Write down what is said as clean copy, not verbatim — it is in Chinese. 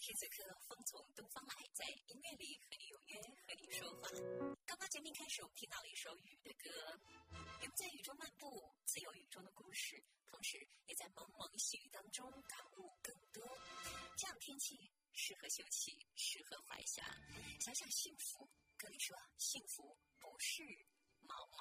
此时此刻，风从东方来，在音乐里和你有约，和你说话。刚刚节目开始，我们听到了一首雨的歌，人们在雨中漫步，自由雨中的故事，同时也在蒙蒙细雨当中感悟更多。这样天气适合休息，适合怀想。想想幸福，歌里说幸福不是毛毛